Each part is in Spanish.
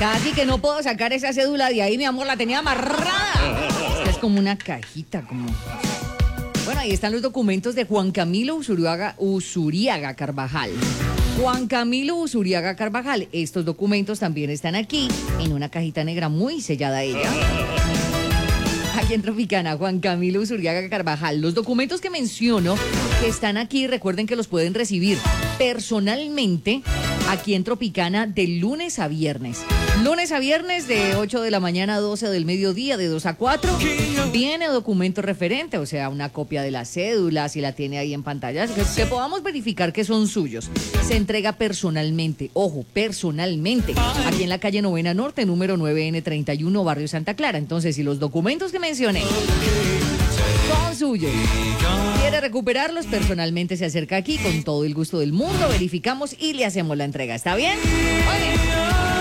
Casi que no puedo sacar esa cédula de ahí, mi amor, la tenía amarrada. Es como una cajita, como... Bueno, ahí están los documentos de Juan Camilo Usuriaga Carvajal. Juan Camilo Usuriaga Carvajal. Estos documentos también están aquí, en una cajita negra muy sellada ella. Aquí en Tropicana, Juan Camilo Usuriaga Carvajal. Los documentos que menciono que están aquí, recuerden que los pueden recibir personalmente aquí en Tropicana de lunes a viernes. Lunes a viernes de 8 de la mañana a 12 del mediodía, de 2 a 4. Viene documento referente, o sea, una copia de la cédula, si la tiene ahí en pantalla, que podamos verificar que son suyos. Se entrega personalmente, ojo, personalmente, aquí en la calle Novena Norte, número 9N31, barrio Santa Clara. Entonces, si los documentos que mencioné son suyos, quiere recuperarlos, personalmente se acerca aquí con todo el gusto del mundo, verificamos y le hacemos la entrega. ¿Está bien? Muy bien.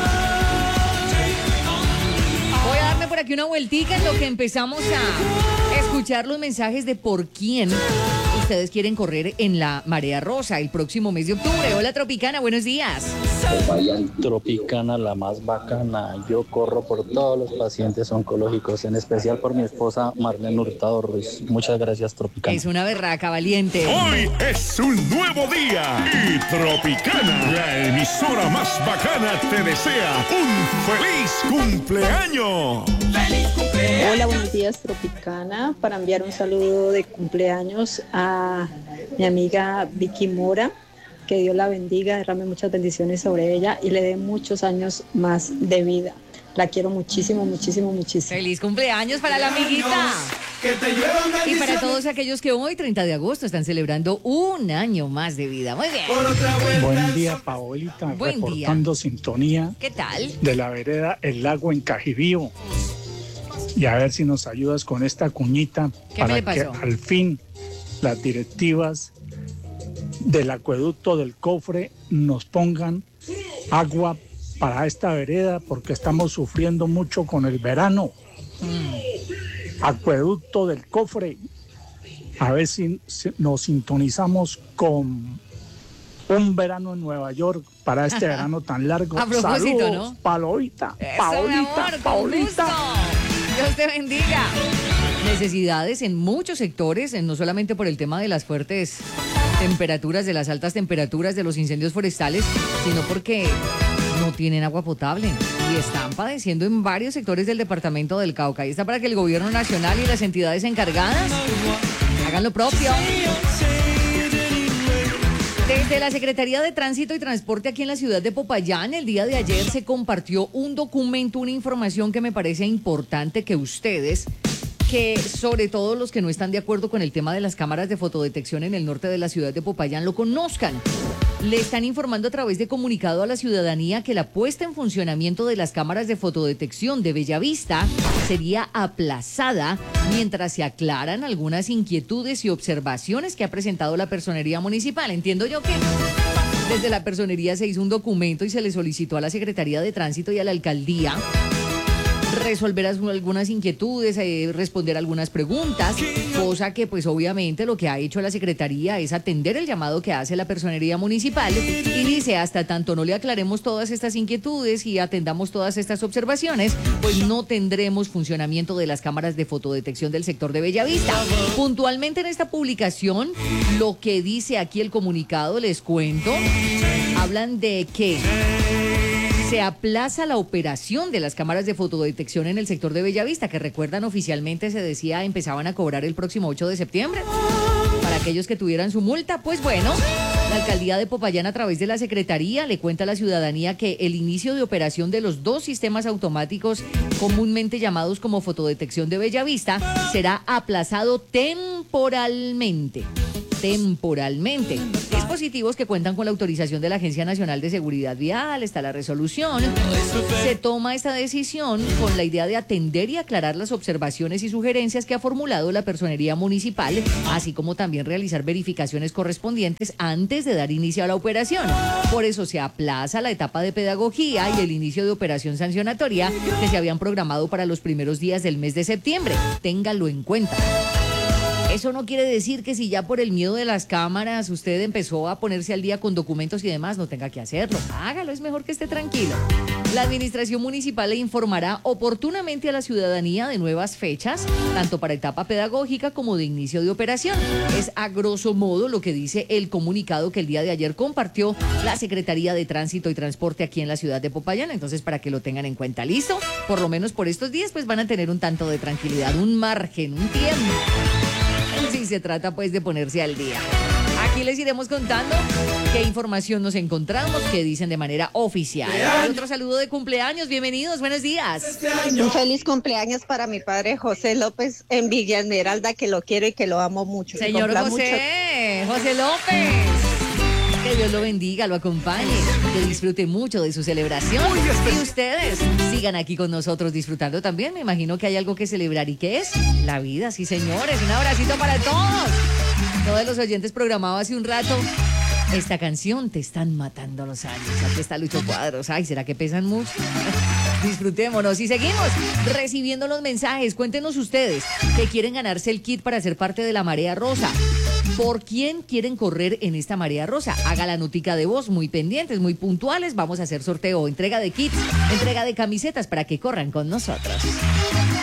Voy a darme por aquí una vueltica en lo que empezamos a escuchar los mensajes de por quién ustedes quieren correr en la Marea Rosa el próximo mes de octubre. Hola Tropicana, buenos días. Tropicana, la más bacana. Yo corro por todos los pacientes oncológicos, en especial por mi esposa Marlene Hurtado Ruiz. Muchas gracias, Tropicana. Es una berraca valiente. Hoy es un nuevo día y Tropicana, la emisora más bacana, te desea un feliz cumpleaños. ¡Feliz cumpleaños! Hola, buenos días, Tropicana. Para enviar un saludo de cumpleaños a mi amiga Vicky Mora. Que Dios la bendiga, derrame muchas bendiciones sobre ella y le dé muchos años más de vida. La quiero muchísimo, muchísimo, muchísimo. ¡Feliz cumpleaños para la amiguita! Y para todos aquellos que hoy, 30 de agosto, están celebrando un año más de vida. Muy bien. Buen día, Paolita. Buen reportando día. Sintonía. ¿Qué tal? De la vereda El Lago en Cajibío. Y a ver si nos ayudas con esta cuñita para que al fin las directivas del acueducto del Cofre nos pongan agua para esta vereda porque estamos sufriendo mucho con el verano. Acueducto del Cofre, a ver si nos sintonizamos con un verano en Nueva York para este verano tan largo. A propósito, saludos, ¿no? Paolita, Eso, mi amor, Paolita. Dios te bendiga. Necesidades en muchos sectores, no solamente por el tema de las fuertes temperaturas, de las altas temperaturas, de los incendios forestales, sino porque no tienen agua potable y están padeciendo en varios sectores del departamento del Cauca. Y está para que el gobierno nacional y las entidades encargadas hagan lo propio. Desde la Secretaría de Tránsito y Transporte aquí en la ciudad de Popayán, el día de ayer se compartió un documento, una información que me parece importante que ustedes, que sobre todo los que no están de acuerdo con el tema de las cámaras de fotodetección en el norte de la ciudad de Popayán lo conozcan. Le están informando a través de comunicado a la ciudadanía que la puesta en funcionamiento de las cámaras de fotodetección de Bellavista sería aplazada mientras se aclaran algunas inquietudes y observaciones que ha presentado la personería municipal. Entiendo yo que desde la personería se hizo un documento y se le solicitó a la Secretaría de Tránsito y a la Alcaldía resolver algunas inquietudes, responder algunas preguntas, cosa que pues obviamente lo que ha hecho la Secretaría es atender el llamado que hace la personería municipal y dice, hasta tanto no le aclaremos todas estas inquietudes y atendamos todas estas observaciones, pues no tendremos funcionamiento de las cámaras de fotodetección del sector de Bellavista. Puntualmente en esta publicación, lo que dice aquí el comunicado, les cuento, hablan de que se aplaza la operación de las cámaras de fotodetección en el sector de Bellavista, que recuerdan oficialmente se decía empezaban a cobrar el próximo 8 de septiembre. Para aquellos que tuvieran su multa, pues bueno, la alcaldía de Popayán a través de la Secretaría le cuenta a la ciudadanía que el inicio de operación de los dos sistemas automáticos comúnmente llamados como fotodetección de Bellavista será aplazado temporalmente. Dispositivos que cuentan con la autorización de la Agencia Nacional de Seguridad Vial, está la resolución. Se toma esta decisión con la idea de atender y aclarar las observaciones y sugerencias que ha formulado la personería municipal, así como también realizar verificaciones correspondientes antes de dar inicio a la operación. Por eso se aplaza la etapa de pedagogía y el inicio de operación sancionatoria que se habían programado para los primeros días del mes de septiembre. Ténganlo en cuenta. Eso no quiere decir que si ya por el miedo de las cámaras usted empezó a ponerse al día con documentos y demás, no tenga que hacerlo. Hágalo, es mejor que esté tranquilo. La administración municipal le informará oportunamente a la ciudadanía de nuevas fechas, tanto para etapa pedagógica como de inicio de operación. Es a grosso modo lo que dice el comunicado que el día de ayer compartió la Secretaría de Tránsito y Transporte aquí en la ciudad de Popayán. Entonces, para que lo tengan en cuenta, ¿listo? Por lo menos por estos días, pues van a tener un tanto de tranquilidad, un margen, un tiempo. Si se trata, pues, de ponerse al día. Aquí les iremos contando qué información nos encontramos, qué dicen de manera oficial. Otro saludo de cumpleaños, bienvenidos, buenos días. Un feliz cumpleaños para mi padre José López en Villa Esmeralda, que lo quiero y que lo amo mucho. Señor José, José López. Que Dios lo bendiga, lo acompañe, que disfrute mucho de su celebración. Y ustedes sigan aquí con nosotros disfrutando también. Me imagino que hay algo que celebrar. ¿Y qué es? La vida, sí, señores. Un abracito para todos. Todos los oyentes programados hace un rato. Esta canción, Te están matando los años. Aquí está Lucho Cuadros. Ay, ¿será que pesan mucho? Disfrutémonos y seguimos recibiendo los mensajes. Cuéntenos ustedes que quieren ganarse el kit para ser parte de la Marea Rosa. ¿Por quién quieren correr en esta Marea Rosa? Haga la notica de voz, muy pendientes, muy puntuales. Vamos a hacer sorteo, entrega de kits, entrega de camisetas para que corran con nosotros.